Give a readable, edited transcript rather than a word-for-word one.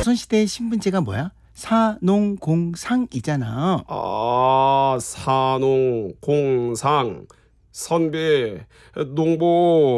조선시대의 신분제가 뭐야? 사농공상이잖아. 아, 사농, 공상, 선비, 농부.